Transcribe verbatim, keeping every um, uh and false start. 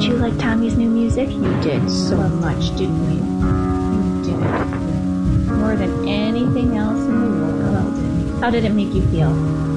you like Tommy's new music? You did so much, didn't you? You did. More than anything else in the world. How did it make you feel?